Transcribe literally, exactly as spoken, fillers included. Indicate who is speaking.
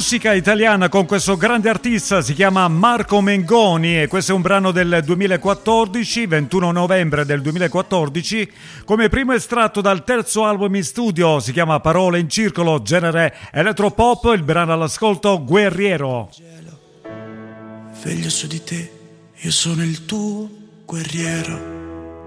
Speaker 1: musica italiana con questo grande artista, si chiama Marco Mengoni e questo è un brano del duemilaquattordici, ventuno novembre del duemilaquattordici, come primo estratto dal terzo album in studio, si chiama Parole in circolo, genere elettropop, il brano all'ascolto Guerriero.
Speaker 2: Veglio su di te, io sono il tuo guerriero.